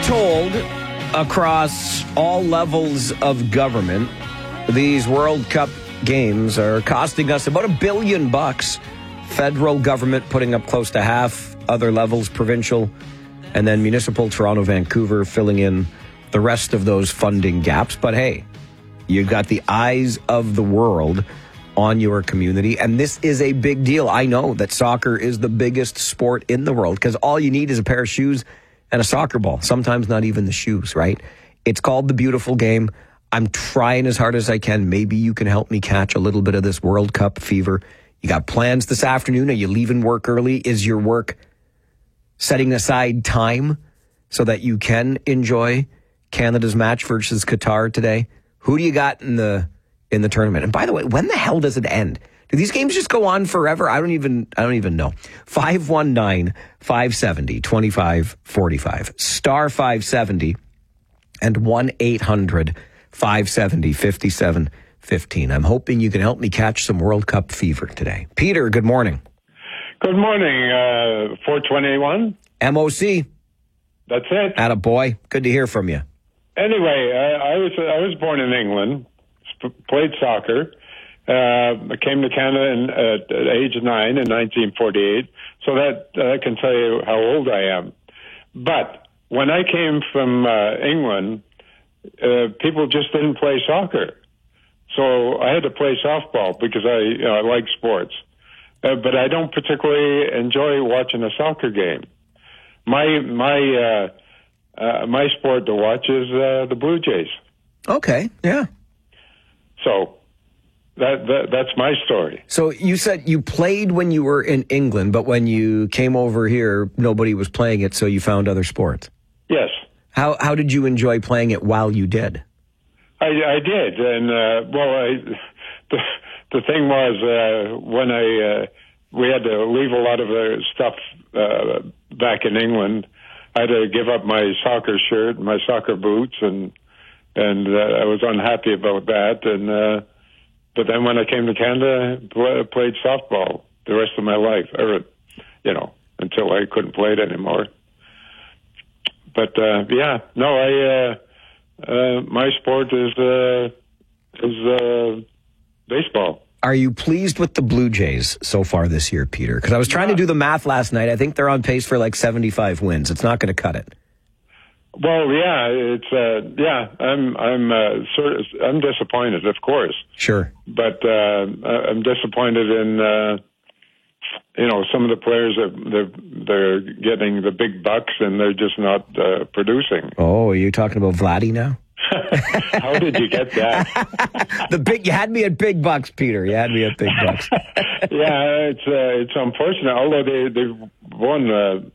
told, across all levels of government, these World Cup games are costing us about $1 billion. Federal government putting up close to half, other levels, provincial, and then municipal, Toronto, Vancouver, filling in the rest of those funding gaps. But hey, you've got the eyes of the world on your community, and this is a big deal. I know that soccer is the biggest sport in the world because all you need is a pair of shoes and a soccer ball. Sometimes not even the shoes, right? It's called the beautiful game. I'm trying as hard as I can. Maybe you can help me catch a little bit of this World Cup fever. You got plans this afternoon? Are you leaving work early? Is your work setting aside time so that you can enjoy Canada's match versus Qatar today? Who do you got in the tournament? And by the way, when the hell does it end? Do these games just go on forever? I don't even know. 519-570-2545. Star 570 and 1-800-570-5715. I'm hoping you can help me catch some World Cup fever today. Peter, good morning. Good morning, 421. MOC. That's it. Attaboy. Good to hear from you. Anyway, I was born in England, played soccer. I came to Canada at age 9 in 1948, so that I can tell you how old I am. But when I came from England, people just didn't play soccer. So I had to play softball because I like sports. But I don't particularly enjoy watching a soccer game. My sport to watch is the Blue Jays. Okay, yeah. So that's my story. So you said you played when you were in England, but when you came over here, nobody was playing it, so you found other sports. Yes. How did you enjoy playing it while you did? I did, and the thing was when we had to leave a lot of the stuff back in England. I had to give up my soccer shirt, my soccer boots, and I was unhappy about that. And but then when I came to Canada, I played softball the rest of my life, until I couldn't play it anymore. But my sport is baseball. Are you pleased with the Blue Jays so far this year, Peter? Because I was trying to do the math last night. I think they're on pace for like 75 wins. It's not going to cut it. Well, yeah, it's I'm disappointed, of course. Sure, but I'm disappointed in some of the players that they're getting the big bucks and they're just not producing. Oh, are you talking about Vladdy now? How did you get that? You had me at big bucks, Peter. You had me at big bucks. Yeah, it's unfortunate. Although they've won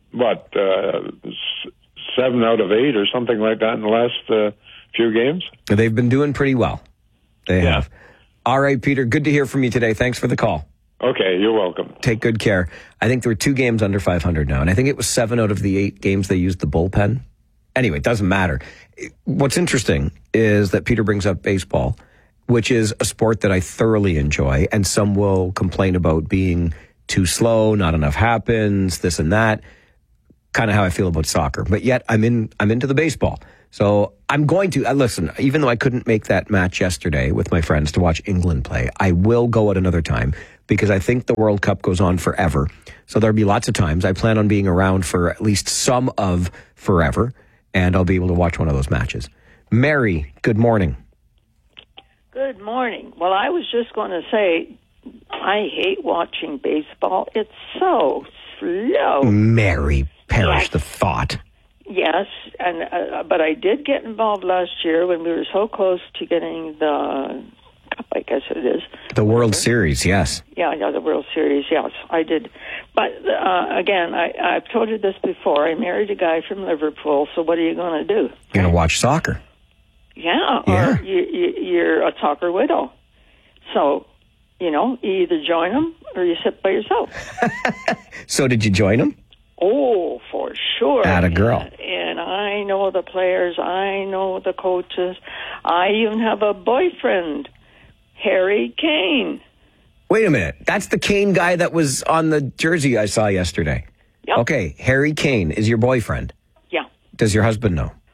7 out of 8 or something like that in the last few games. They've been doing pretty well. They have. All right, Peter. Good to hear from you today. Thanks for the call. Okay, you're welcome. Take good care. I think there were 2 games under 500 now, and I think it was 7 out of the 8 games they used the bullpen. Anyway, it doesn't matter. What's interesting is that Peter brings up baseball, which is a sport that I thoroughly enjoy, and some will complain about being too slow, not enough happens, this and that. Kind of how I feel about soccer, but yet I'm into the baseball. So I'm going to listen. Even though I couldn't make that match yesterday with my friends to watch England play, I will go at another time because I think the World Cup goes on forever. So there'll be lots of times. I plan on being around for at least some of forever, and I'll be able to watch one of those matches. Mary, good morning. Good morning. Well, I was just going to say I hate watching baseball. It's so slow. Mary, perish the thought. Yes, and but I did get involved last year when we were so close to getting the Cup, I guess it is. The World Series, yes. Yeah, the World Series, yes, I did. But again, I've told you this before. I married a guy from Liverpool, so what are you going to do? You're going to watch soccer. Yeah, or you're a soccer widow. So, you either join them or you sit by yourself. So did you join them? Oh, for sure. Atta girl. And I know the players. I know the coaches. I even have a boyfriend, Harry Kane. Wait a minute. That's the Kane guy that was on the jersey I saw yesterday. Yep. Okay, Harry Kane is your boyfriend. Yeah. Does your husband know?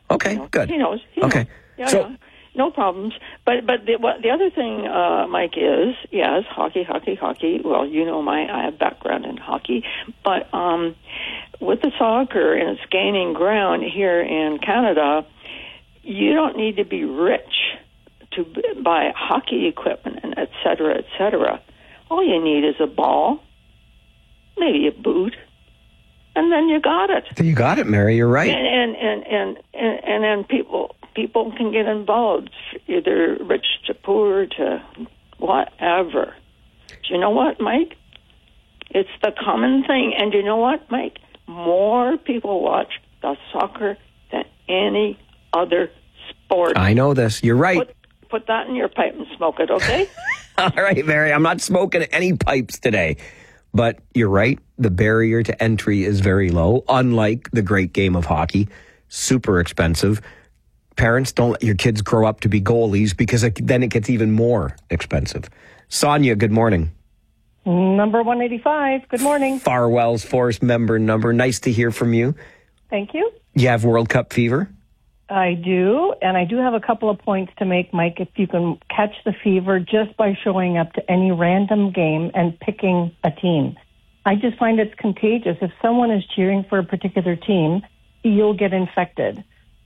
Okay, good. He knows. Okay. Yeah, So- yeah. No problems. But the other thing, Mike, is, yes, hockey. Well, I have background in hockey. But with the soccer, and it's gaining ground here in Canada, you don't need to be rich to buy hockey equipment and et cetera. All you need is a ball, maybe a boot, and then you got it. You got it, Mary. You're right. And then people can get involved, either rich to poor to whatever. Do you know what, Mike? It's the common thing. And you know what, Mike? More people watch the soccer than any other sport. I know this. You're right. Put that in your pipe and smoke it, okay? All right, Mary. I'm not smoking any pipes today. But you're right. The barrier to entry is very low, unlike the great game of hockey. Super expensive. Parents, don't let your kids grow up to be goalies because then it gets even more expensive. Sonia, good morning. Number 185, good morning. Farwell's Force member number. Nice to hear from you. Thank you. You have World Cup fever? I do, and I do have a couple of points to make, Mike, if you can catch the fever just by showing up to any random game and picking a team. I just find it's contagious. If someone is cheering for a particular team, you'll get infected.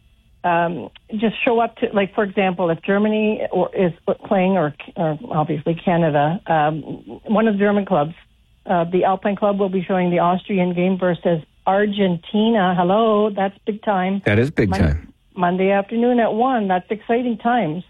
Just show up to, like, for example, if Germany is playing, or obviously Canada, one of the German clubs, the Alpine Club will be showing the Austrian game versus Argentina. Hello, that's big time. That is big time. Monday afternoon at 1. That's exciting times.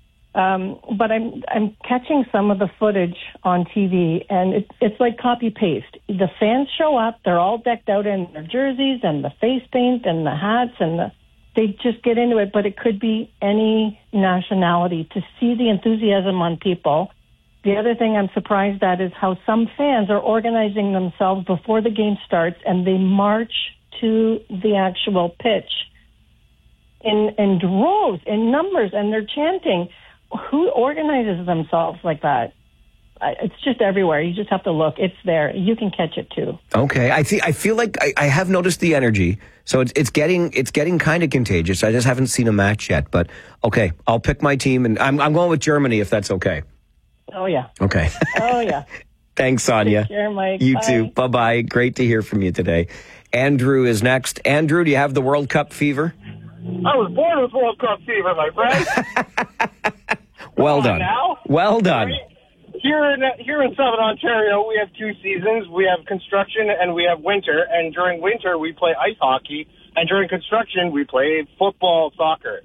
But I'm catching some of the footage on TV, and it's like copy paste. The fans show up; they're all decked out in their jerseys and the face paint and the hats, and they just get into it. But it could be any nationality. To see the enthusiasm on people. The other thing I'm surprised at is how some fans are organizing themselves before the game starts, and they march to the actual pitch in droves, in numbers, and they're chanting. Who organizes themselves like that? It's just everywhere. You just have to look. It's there. You can catch it too. Okay, I feel like I have noticed the energy, so it's getting kind of contagious. I just haven't seen a match yet, but okay, I'll pick my team, and I'm going with Germany if that's okay. Oh yeah. Okay. Oh yeah. Thanks, Sonia. Take care, Mike. You Bye. too. Bye-bye. Great to hear from you today. Andrew is next. Andrew, do you have the World Cup fever? I was born with World Cup fever, my friend. Well done. Now? Well done. Here in Southern Ontario, we have two seasons. We have construction and we have winter. And during winter, we play ice hockey. And during construction, we play football, soccer.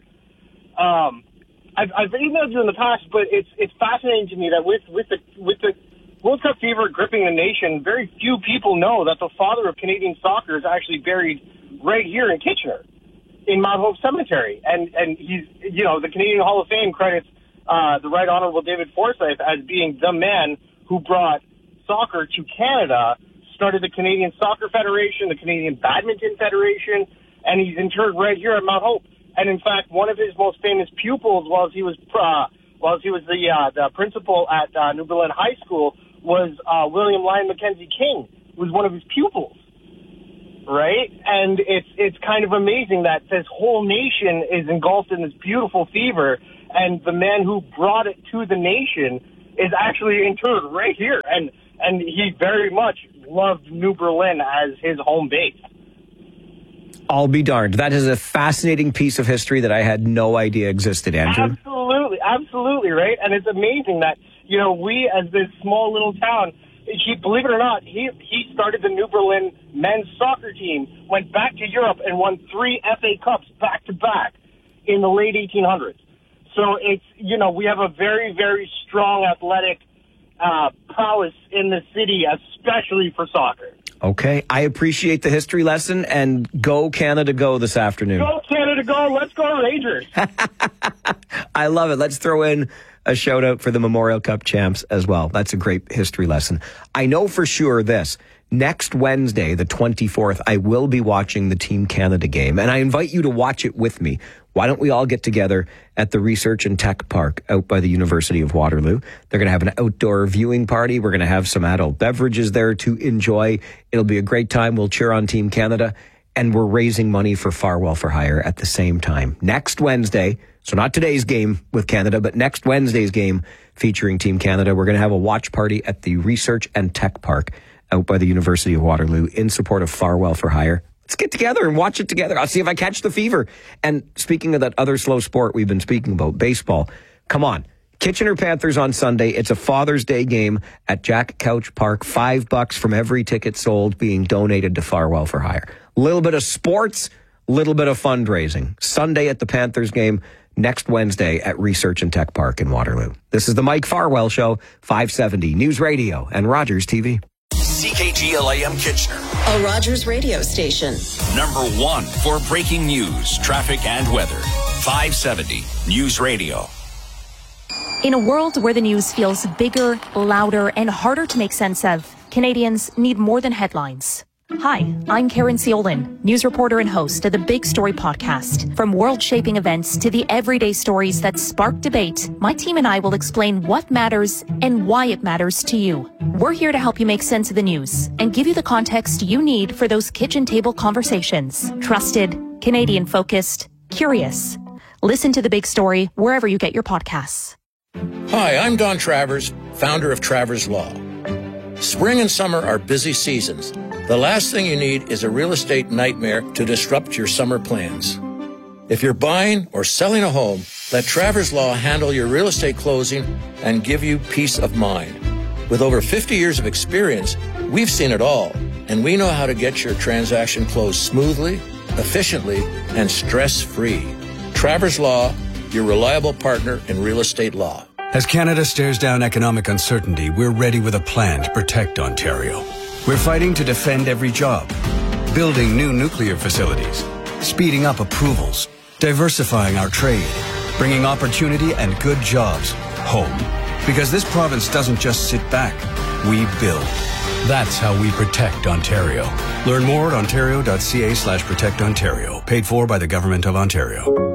I've emailed you in the past, but it's fascinating to me that with the World Cup fever gripping the nation, very few people know that the father of Canadian soccer is actually buried right here in Kitchener, in Mount Hope Cemetery. And he's, the Canadian Hall of Fame credits the Right Honorable David Forsyth as being the man who brought soccer to Canada, started the Canadian Soccer Federation, the Canadian Badminton Federation, and he's interred right here at Mount Hope. And in fact, one of his most famous pupils, while he was the principal at New Berlin High School, was William Lyon Mackenzie King, who was one of his pupils. Right? And it's kind of amazing that this whole nation is engulfed in this beautiful fever, and the man who brought it to the nation is actually interred right here. And he very much loved New Berlin as his home base. I'll be darned. That is a fascinating piece of history that I had no idea existed, Andrew. Absolutely, right? And it's amazing that, we as this small little town, believe it or not, he started the New Berlin men's soccer team, went back to Europe and won 3 FA Cups back-to-back in the late 1800s. So it's, we have a very, very strong athletic prowess in the city, especially for soccer. Okay, I appreciate the history lesson, and go Canada go this afternoon. Go Canada go, let's go Rangers. I love it. Let's throw in a shout out for the Memorial Cup champs as well. That's a great history lesson. I know for sure this. Next Wednesday, the 24th, I will be watching the Team Canada game, and I invite you to watch it with me. Why don't we all get together at the Research and Tech Park out by the University of Waterloo? They're going to have an outdoor viewing party. We're going to have some adult beverages there to enjoy. It'll be a great time. We'll cheer on Team Canada, and we're raising money for Farwell for Hire at the same time. Next Wednesday, so not today's game with Canada, but next Wednesday's game featuring Team Canada, we're going to have a watch party at the Research and Tech Park out by the University of Waterloo in support of Farwell for Hire. Let's get together and watch it together. I'll see if I catch the fever. And speaking of that other slow sport we've been speaking about, baseball, come on. Kitchener Panthers on Sunday. It's a Father's Day game at Jack Couch Park. $5 from every ticket sold being donated to Farwell for Hire. A little bit of sports, a little bit of fundraising. Sunday at the Panthers game, next Wednesday at Research and Tech Park in Waterloo. This is the Mike Farwell Show, 570 News Radio and Rogers TV. CKGLAM Kitchener, a Rogers radio station. Number 1 for breaking news, traffic, and weather. 570 News Radio. In a world where the news feels bigger, louder, and harder to make sense of, Canadians need more than headlines. Hi, I'm Karen Ciolin, news reporter and host of the Big Story podcast. From world-shaping events to the everyday stories that spark debate, my team and I will explain what matters and why it matters to you. We're here to help you make sense of the news and give you the context you need for those kitchen table conversations. Trusted, Canadian-focused, curious. Listen to The Big Story wherever you get your podcasts. Hi, I'm Don Travers, founder of Travers Law. Spring and summer are busy seasons. The last thing you need is a real estate nightmare to disrupt your summer plans. If you're buying or selling a home, let Travers Law handle your real estate closing and give you peace of mind. With over 50 years of experience, we've seen it all, and we know how to get your transaction closed smoothly, efficiently, and stress-free. Travers Law, your reliable partner in real estate law. As Canada stares down economic uncertainty, we're ready with a plan to protect Ontario. We're fighting to defend every job, building new nuclear facilities, speeding up approvals, diversifying our trade, bringing opportunity and good jobs home. Because this province doesn't just sit back, we build. That's how we protect Ontario. Learn more at ontario.ca/protectontario. Paid for by the Government of Ontario.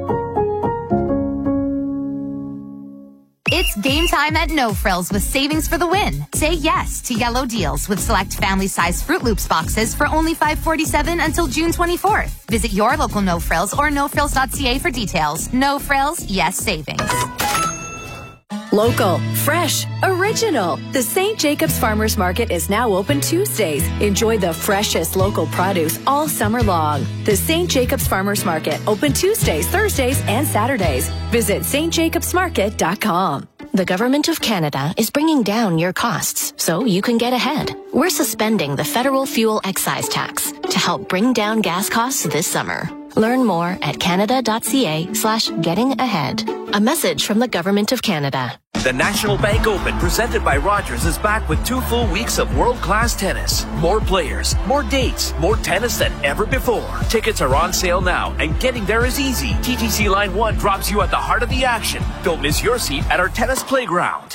It's game time at No Frills with savings for the win. Say yes to yellow deals with select family-size Fruit Loops boxes for only $5.47 until June 24th. Visit your local No Frills or nofrills.ca for details. No Frills, yes savings. Local, fresh, original. The St. Jacobs Farmers Market is now open Tuesdays. Enjoy the freshest local produce all summer long. The St. Jacobs Farmers Market, open Tuesdays, Thursdays, and Saturdays. Visit stjacobsmarket.com. The Government of Canada is bringing down your costs so you can get ahead. We're suspending the federal fuel excise tax to help bring down gas costs this summer. Learn more at canada.ca/getting-ahead. A message from the Government of Canada. The National Bank Open, presented by Rogers, is back with 2 full weeks of world-class tennis. More players, more dates, more tennis than ever before. Tickets are on sale now, and getting there is easy. TTC Line 1 drops you at the heart of the action. Don't miss your seat at our tennis playground.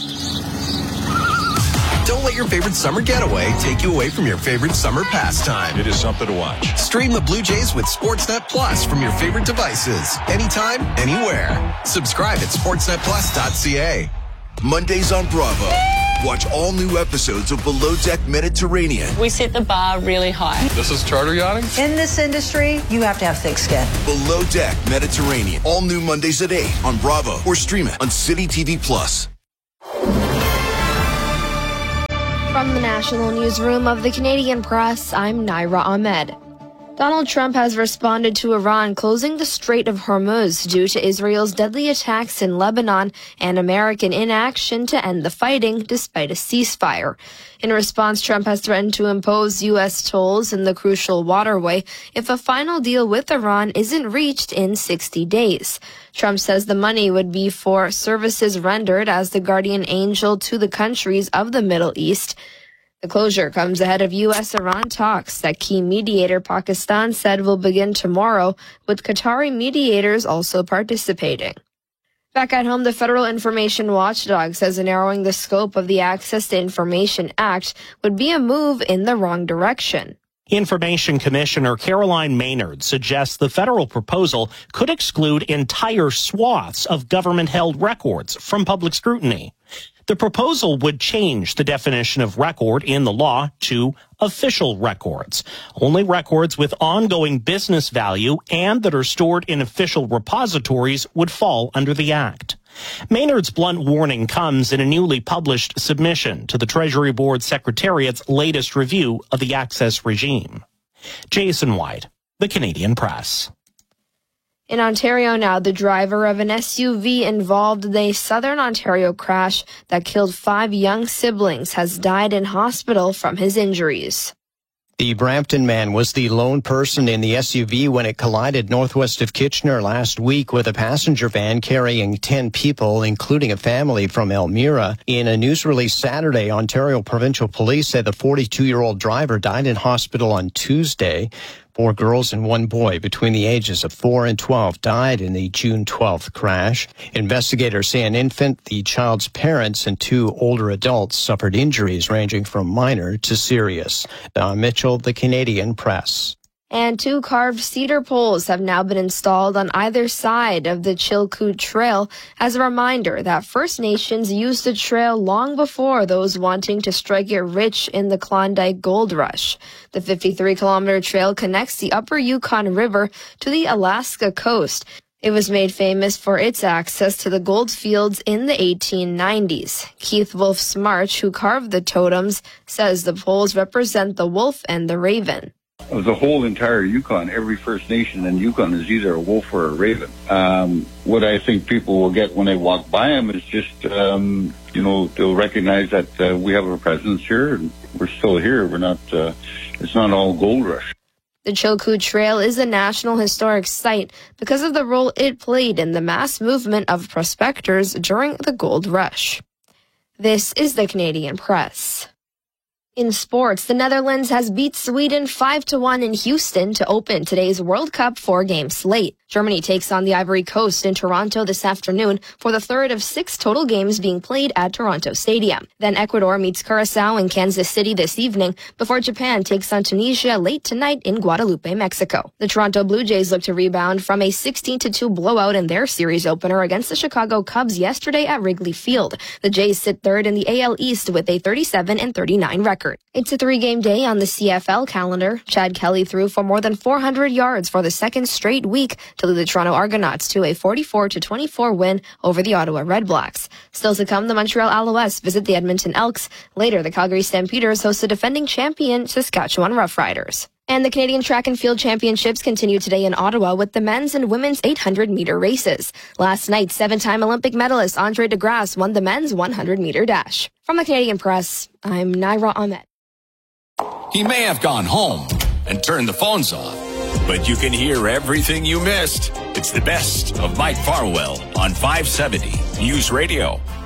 Don't let your favorite summer getaway take you away from your favorite summer pastime. It is something to watch. Stream the Blue Jays with Sportsnet Plus from your favorite devices. Anytime, anywhere. Subscribe at sportsnetplus.ca. Mondays on Bravo. Watch all new episodes of Below Deck Mediterranean. We set the bar really high. This is charter yachting? In this industry, you have to have thick skin. Below Deck Mediterranean. All new Mondays at 8 on Bravo or stream it on City TV Plus. From the National Newsroom of the Canadian Press, I'm Naira Ahmed. Donald Trump has responded to Iran closing the Strait of Hormuz due to Israel's deadly attacks in Lebanon and American inaction to end the fighting despite a ceasefire. In response, Trump has threatened to impose U.S. tolls in the crucial waterway if a final deal with Iran isn't reached in 60 days. Trump says the money would be for services rendered as the guardian angel to the countries of the Middle East. The closure comes ahead of U.S.-Iran talks that key mediator Pakistan said will begin tomorrow, with Qatari mediators also participating. Back at home, the Federal Information Watchdog says narrowing the scope of the Access to Information Act would be a move in the wrong direction. Information Commissioner Caroline Maynard suggests the federal proposal could exclude entire swaths of government-held records from public scrutiny. The proposal would change the definition of record in the law to official records. Only records with ongoing business value and that are stored in official repositories would fall under the Act. Maynard's blunt warning comes in a newly published submission to the Treasury Board Secretariat's latest review of the access regime. Jason White, The Canadian Press. In Ontario now, the driver of an SUV involved in a southern Ontario crash that killed 5 young siblings has died in hospital from his injuries. The Brampton man was the lone person in the SUV when it collided northwest of Kitchener last week with a passenger van carrying 10 people, including a family from Elmira. In a news release Saturday, Ontario Provincial Police said the 42-year-old driver died in hospital on Tuesday. 4 girls and 1 boy between the ages of 4 and 12 died in the June 12th crash. Investigators say an infant, the child's parents, and 2 older adults suffered injuries ranging from minor to serious. Don Mitchell, The Canadian Press. And 2 carved cedar poles have now been installed on either side of the Chilkoot Trail as a reminder that First Nations used the trail long before those wanting to strike it rich in the Klondike Gold Rush. The 53-kilometer trail connects the Upper Yukon River to the Alaska coast. It was made famous for its access to the gold fields in the 1890s. Keith Wolf-Smarch, who carved the totems, says the poles represent the wolf and the raven. Of the whole entire Yukon, every First Nation in Yukon is either a wolf or a raven. What I think people will get when they walk by them is just, they'll recognize that we have a presence here and we're still here. We're not, it's not all gold rush. The Chilkoot Trail is a National Historic Site because of the role it played in the mass movement of prospectors during the gold rush. This is the Canadian Press. In sports, the Netherlands has beat Sweden 5-1 in Houston to open today's World Cup 4-game slate. Germany takes on the Ivory Coast in Toronto this afternoon for the third of 6 total games being played at Toronto Stadium. Then Ecuador meets Curacao in Kansas City this evening before Japan takes on Tunisia late tonight in Guadalupe, Mexico. The Toronto Blue Jays look to rebound from a 16-2 blowout in their series opener against the Chicago Cubs yesterday at Wrigley Field. The Jays sit third in the AL East with a 37-39 record. It's a 3-game day on the CFL calendar. Chad Kelly threw for more than 400 yards for the second straight week to lead the Toronto Argonauts to a 44-24 win over the Ottawa Redblacks. Still to come, the Montreal Alouettes visit the Edmonton Elks. Later, the Calgary Stampeders host the defending champion Saskatchewan Roughriders. And the Canadian Track and Field Championships continue today in Ottawa with the men's and women's 800-meter races. Last night, 7-time Olympic medalist Andre DeGrasse won the men's 100-meter dash. From the Canadian Press, I'm Naira Ahmed. He may have gone home and turned the phones off, but you can hear everything you missed. It's the best of Mike Farwell on 570 News Radio.